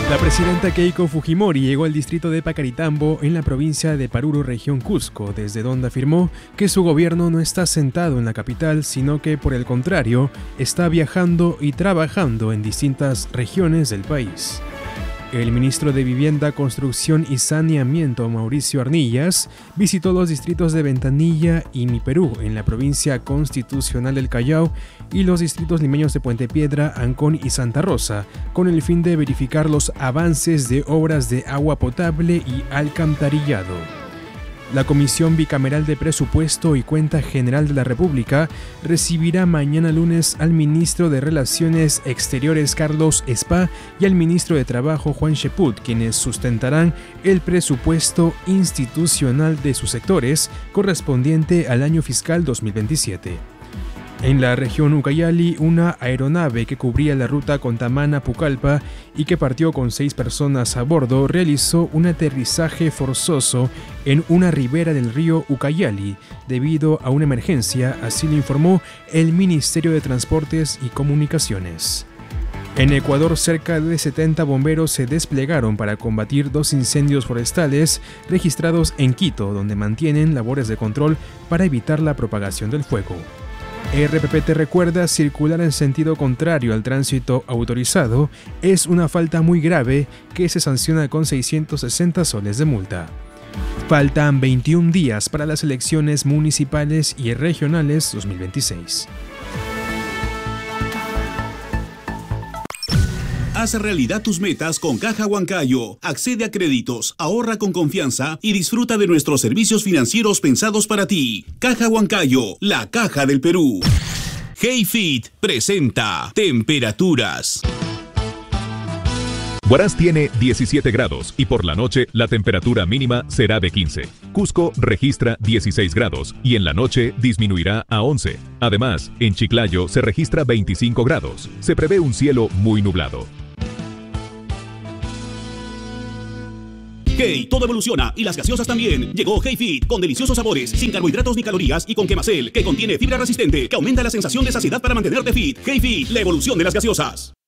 La presidenta Keiko Fujimori llegó al distrito de Pacaritambo en la provincia de Paruro, región Cusco, desde donde afirmó que su gobierno no está sentado en la capital, sino que por el contrario, está viajando y trabajando en distintas regiones del país. El ministro de Vivienda, Construcción y Saneamiento, Mauricio Arnillas, visitó los distritos de Ventanilla y Miperú, en la provincia constitucional del Callao, y los distritos limeños de Puente Piedra, Ancón y Santa Rosa, con el fin de verificar los avances de obras de agua potable y alcantarillado. La Comisión Bicameral de Presupuesto y Cuenta General de la República recibirá mañana lunes al ministro de Relaciones Exteriores Carlos Spa y al ministro de Trabajo Juan Cheput, quienes sustentarán el presupuesto institucional de sus sectores correspondiente al año fiscal 2027. En la región Ucayali, una aeronave que cubría la ruta Contamana-Pucallpa y que partió con 6 personas a bordo realizó un aterrizaje forzoso en una ribera del río Ucayali debido a una emergencia, así lo informó el Ministerio de Transportes y Comunicaciones. En Ecuador, cerca de 70 bomberos se desplegaron para combatir 2 incendios forestales registrados en Quito, donde mantienen labores de control para evitar la propagación del fuego. RPP te recuerda: circular en sentido contrario al tránsito autorizado es una falta muy grave que se sanciona con 660 soles de multa. Faltan 21 días para las elecciones municipales y regionales 2026. Haz realidad tus metas con Caja Huancayo. Accede a créditos, ahorra con confianza y disfruta de nuestros servicios financieros pensados para ti. Caja Huancayo, la caja del Perú. HeyFit presenta temperaturas. Huaraz tiene 17 grados y por la noche la temperatura mínima será de 15. Cusco registra 16 grados y en la noche disminuirá a 11. Además, en Chiclayo se registra 25 grados. Se prevé un cielo muy nublado. Hey, todo evoluciona y las gaseosas también. Llegó HeyFit con deliciosos sabores, sin carbohidratos ni calorías y con Quemacel, que contiene fibra resistente que aumenta la sensación de saciedad para mantenerte fit. HeyFit, la evolución de las gaseosas.